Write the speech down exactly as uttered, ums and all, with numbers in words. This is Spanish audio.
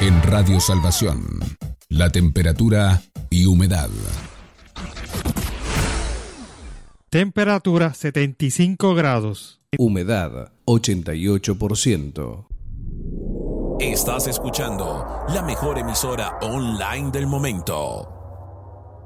En Radio Salvación, la temperatura y humedad. Temperatura setenta y cinco grados. Humedad ochenta y ocho por ciento. Estás escuchando la mejor emisora online del momento.